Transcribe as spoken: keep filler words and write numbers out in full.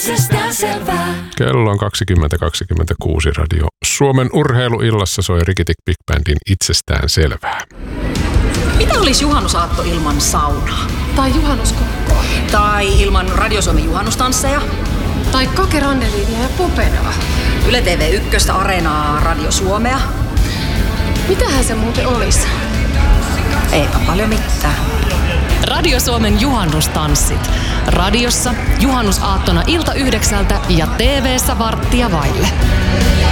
itsestään selvää. Kello on kaksikymmentä kaksikymmentäkuusi Radio Suomen urheiluillassa soi Rikitik Big Bandin Itsestään selvää. Mitä olisi juhannusaatto ilman saunaa? Tai juhannuskokkoa. Tai ilman Radio Suomen juhannustansseja? Tai Kake Randeliinia ja Popenaa. Yle T V yksi, Areenaa, Radio Suomea. Mitähän se muuten olisi? Eipä paljon mitään. Radio Suomen juhannustanssit. Radiossa juhannusaattona ilta yhdeksältä ja T V:ssä varttia vaille.